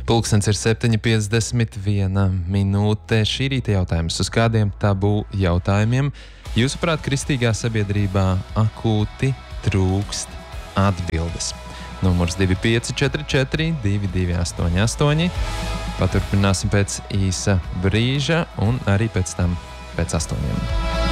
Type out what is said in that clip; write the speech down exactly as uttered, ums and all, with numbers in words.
Pulkstens ir septiņi piecdesmit viena minūte. Šī rīta jautājums, uz kādiem tabu jautājumiem jūsuprāt kristīgā sabiedrībā akūti trūkst atbildes? Numurs divi pieci četri četri divi divi astoņi astoņi. Paturpināsim pēc īsa brīža un arī pēc tam pēc astoņiem.